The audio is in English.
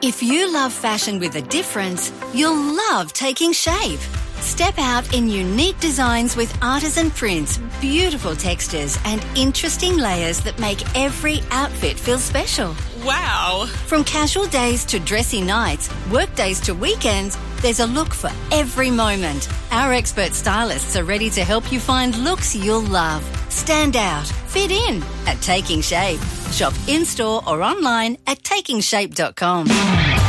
If you love fashion with a difference, you'll love Taking Shape. Step out in unique designs with artisan prints, beautiful textures and interesting layers that make every outfit feel special. Wow! From casual days to dressy nights, work days to weekends, there's a look for every moment. Our expert stylists are ready to help you find looks you'll love. Stand out, fit in at Taking Shape. Shop in-store or online at takingshape.com.